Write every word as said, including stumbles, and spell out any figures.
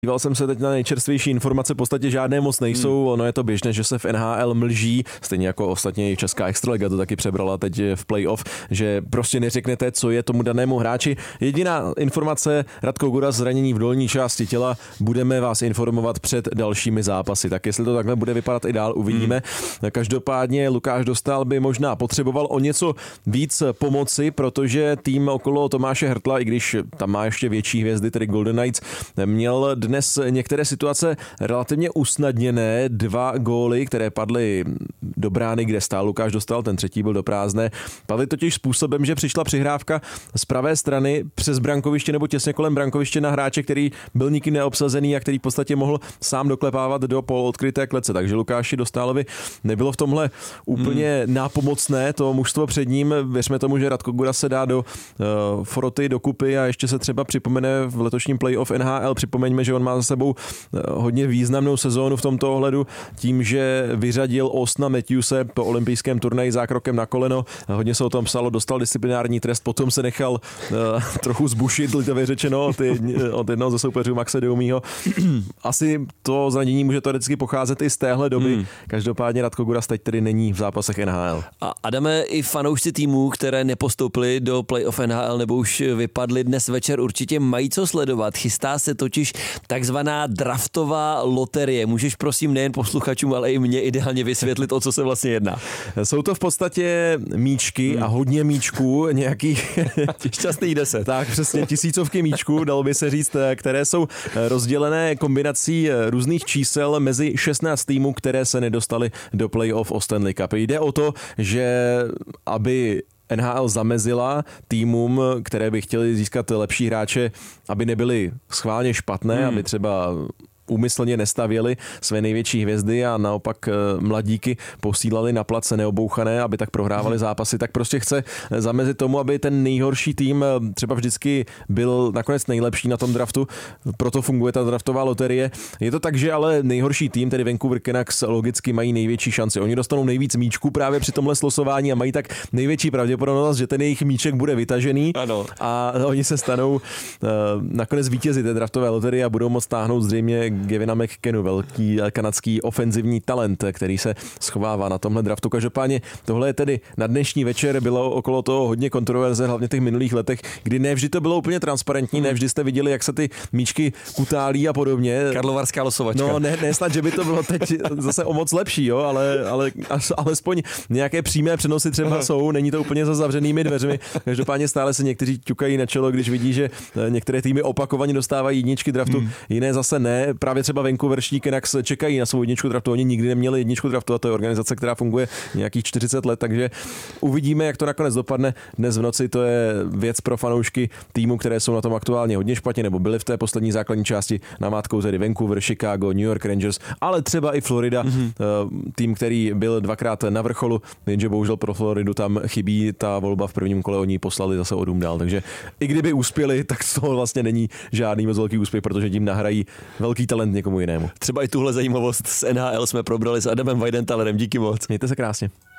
Díval jsem se teď na nejčerstvější informace, v podstatě žádné moc nejsou, hmm. ono je to běžné, že se v N H L mlží, stejně jako ostatně i Česká extraliga to taky přebrala teď v playoff, že prostě neřeknete, co je tomu danému hráči. Jediná informace, Radko Gudas, zranění v dolní části těla, budeme vás informovat před dalšími zápasy, tak jestli to takhle bude vypadat i dál, uvidíme. Hmm. Každopádně Lukáš Dostál by možná potřeboval o něco víc pomoci, protože tým okolo Tomáše Hertla, i když tam má ještě větší hvězdy, tedy Golden Knights, měl dnes některé situace relativně usnadněné, dva góly, které padly do brány, kde stál Lukáš Dostál, ten třetí byl do prázdné. Padly totiž způsobem, že přišla přihrávka z pravé strany přes brankoviště nebo těsně kolem brankoviště na hráče, který byl nikým neobsazený a který v podstatě mohl sám doklepávat do poloodkryté klece. Takže Lukáši Dostálovi nebylo v tomhle úplně hmm. nápomocné to mužstvo před ním. Věřme tomu, že Radko Gudas se dá do uh, foroty, do kupy a ještě se třeba připomene v letošním playoff N H L. Připomeňme, že on má za sebou hodně významnou sezónu v tomto ohledu tím, že vyřadil Austona Matthewse po olympijském turnaji zákrokem na koleno. Hodně se o tom psalo, dostal disciplinární trest, potom se nechal uh, trochu zbušit, lidově řečeno, od, od jednoho ze soupeřů Maxe Doumího. Asi to zranění může to vždycky pocházet i z téhle doby. Hmm. Každopádně Radko Gudas teď tedy není v zápasech N H L. A Adame, i fanoušci týmů, které nepostoupili do playoff N H L nebo už vypadli dnes večer, určitě mají co sledovat. Chystá se totiž takzvaná draftová loterie. Můžeš prosím nejen posluchačům, ale i mně ideálně vysvětlit, o co se vlastně jedná? Jsou to v podstatě míčky hmm. a hodně míčků, nějakých šťastných deset. Tak přesně, tisícovky míčků, dalo by se říct, které jsou rozdělené kombinací různých čísel mezi šestnáct týmů, které se nedostaly do playoff o Stanley Cup. Jde o to, že aby N H L zamezila týmům, které by chtěli získat lepší hráče, aby nebyly schválně špatné, hmm. aby třeba úmyslně nestavěli své největší hvězdy a naopak mladíky posílali na place neobouchané, aby tak prohrávali zápasy, tak prostě chce zamezit tomu, aby ten nejhorší tým třeba vždycky byl nakonec nejlepší na tom draftu, proto funguje ta draftová loterie. Je to tak, že ale nejhorší tým, tedy Vancouver Canucks, logicky mají největší šanci. Oni dostanou nejvíc míčků právě při tomhle slosování a mají tak největší pravděpodobnost, že ten jejich míček bude vytažený ano. a oni se stanou uh, nakonec vítězi té draftové loterie a budou moct stáhnout zřejmě Gavina McKennu, velký kanadský ofenzivní talent, který se schovává na tomhle draftu. Každopádně tohle je tedy na dnešní večer, bylo okolo toho hodně kontroverze, hlavně v těch minulých letech, kdy ne vždy to bylo úplně transparentní, ne vždy jste viděli, jak se ty míčky kutálí a podobně. Karlovarská losovačka. No, ne, ne snad, že by to bylo teď zase o moc lepší, jo, ale, ale alespoň nějaké přímé přenosy třeba jsou, není to úplně za zavřenými dveřmi. Každopádně stále se někteří ťukají na čelo, když vidí, že některé týmy opakovaně dostávají jedničky draftu, hmm. jiné zase ne. Právě třeba Vancouverští Canucks čekají na svou jedničku draftu. Oni nikdy neměli jedničku draftu a to je organizace, která funguje nějakých čtyřicet let, takže uvidíme, jak to nakonec dopadne. Dnes v noci to je věc pro fanoušky týmu, které jsou na tom aktuálně hodně špatně nebo byly v té poslední základní části namátkou tedy Vancouver, Chicago, New York Rangers, ale třeba i Florida, mm-hmm. tým, který byl dvakrát na vrcholu, jenže bohužel pro Floridu tam chybí ta volba v prvním kole, oni poslali zase o dům dál, takže i kdyby uspěli, tak z toho vlastně není žádný moc velký úspěch, protože tím nahrají velký talent někomu jinému. Třeba i tuhle zajímavost z N H L jsme probrali s Adamem Weidentalerem. Díky moc. Mějte se krásně.